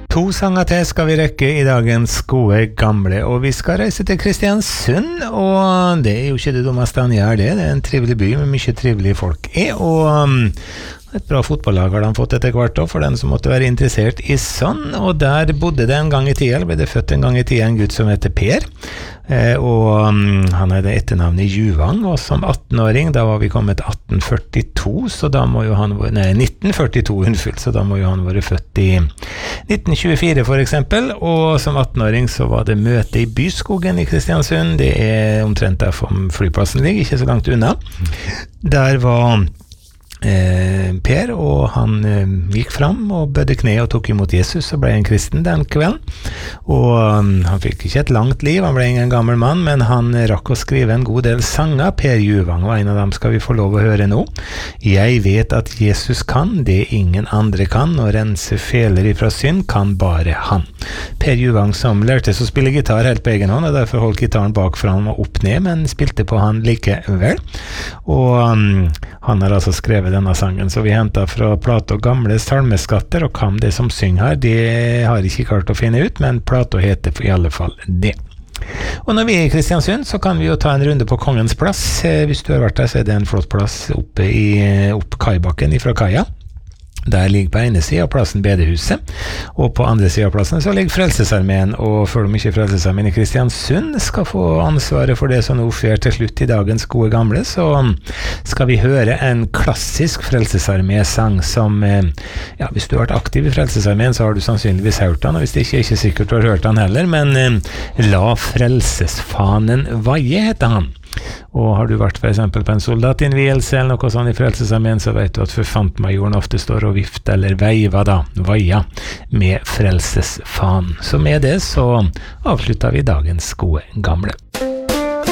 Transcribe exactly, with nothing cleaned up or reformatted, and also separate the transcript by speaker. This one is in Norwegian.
Speaker 1: To sanger til skal vi rekke i dagens gode gamle, og vi skal reise til Kristiansund, og det er jo ikke det dummeste han gjør det, det er en trivelig by med mye trivelige folk er, og um, et bra fotballag har de fått etter hvert også, for den som måtte være interessert i sånn, og der bodde det en gang i tida, eller ble det født en gang i tida en gutt som heter Per, eh, og um, han hadde etternavnet Juvang, og som attenåring, da var vi kommet til atten førtito, så da må jo han, nei, nitten førtito, unnskyld, så da må jo han være født i nitten tjuefire for eksempel, og som attenåring så var det møte i Byskogen i Kristiansund, det er omtrent der flyplassen ligger, ikke så langt unna. Der var Eh, Per, og han eh, gikk fram og bødde kne og tok imot Jesus og ble en kristen den kvelden, og um, han fikk ikke et langt liv, han ble ingen gammel mann, men han eh, rakk å skrive en god del sanger. Per Juvang, og en av dem skal vi få lov å høre nå. Jeg vet at Jesus kan det ingen andre kan, og rense feler ifra synd kan bare han. Per Juvang som lærte å spille gitar helt på egen hånd, og derfor holdt gitaren bak fram og opp ned, men spilte på han likevel, og um, han har altså skrevet denne sangen, så vi hentet fra Plato gamle salmeskatter, og hvem det som synger her, det har jeg ikke klart å finne ut, men Plato heter i alle fall det. Og når vi er i Kristiansund, så kan vi jo ta en runde på Kongens plass. Hvis du har vært der, så er det en flott plass oppe i opp Kaibakken ifra Kaia. Der ligger på ene siden av plassen Bedehuset, og på andre siden av plassen så ligger Frelsesarmeen, og før de ikke Frelsesarmeen i Kristiansund skal få ansvaret for det som nå skjer til slutt i dagens gode gamle, så skal vi høre en klassisk Frelsesarmé-sang som, ja, hvis du har vært aktiv i Frelsesarmeen så har du sannsynligvis hørt den, og hvis det ikke er ikke sikkert du har hørt den heller, men La frelsesfanen vaie heter han. Og har du vært for eksempel på en soldatinnvielse eller noe sånt i Frelsesarmeen, så vet du at forfantmajoren ofte står og vifter eller veiver da, vaia, med frelsesfanen. Så med det så avslutter vi dagens gode gamle.